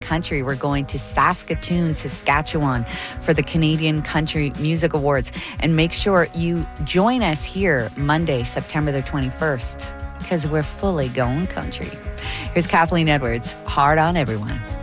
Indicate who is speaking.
Speaker 1: country. We're going to Saskatoon, Saskatchewan for the Canadian Country Music Awards. And make sure you join us here Monday, September the 21st, because we're fully going country. Here's Kathleen Edwards, Hard on Everyone.